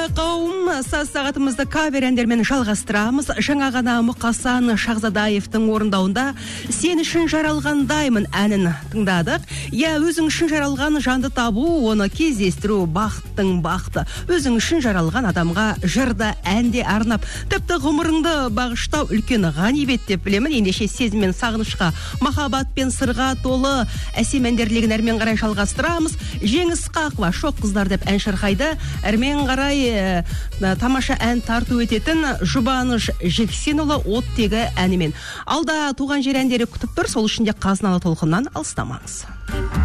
Қауым, сағатымызды кавер әндермен жалғастырамыз. Жаңа ғана Мұқасан Шахзадаевтың орындауында «Сен үшін жаралғандаймын» әнін тыңдадық. Өзің үшін жаралған жанды табу, оны кездестіру бақыттың бақыты. Өзің үшін жаралған адамға жырда, әнде арнап, тіпті ғұмырыңды бағыштау үлкен ғанибет деп білемін. Ендеше сезім мен сағынышқа, махаббат пен сырға толы әсем әндерлігін әрмен қарай жалғастырамыз. Жеңіс Қақова «Шоқ қыздар» деп ән шырқайды. Әрмен қарай тамаша ән тарту ететін Жұбаныш Жексенұлы «Оттегі» әнімен. Алда туған жер әндері күтіп тұр, сол үшін де Қазыналы толқыннан алыстамаңыз.